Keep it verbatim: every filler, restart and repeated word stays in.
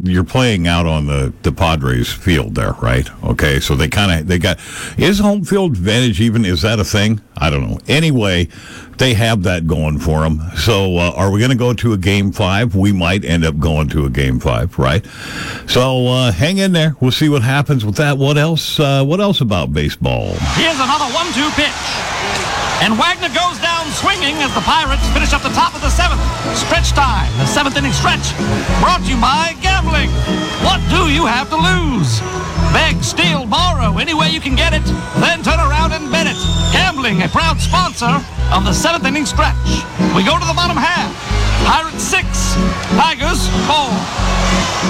you're playing out on the, the Padres field there, right? Okay, so they kind of they got is home field advantage even? Is that a thing? I don't know. Anyway, they have that going for them. So uh, are we going to go to a game five? We might end up going to a game five, right? So uh, hang in there. We'll see what happens with that. What else? Uh, what else about baseball? Here's another one two pitch. And Wagner goes down swinging as the Pirates finish up the top of the seventh. Stretch time, the seventh inning stretch. Brought to you by gambling. What do you have to lose? Beg, steal, borrow, any way you can get it, then turn around and bet it. Gambling, a proud sponsor of the seventh inning stretch. We go to the bottom half. Pirates six, Tigers four.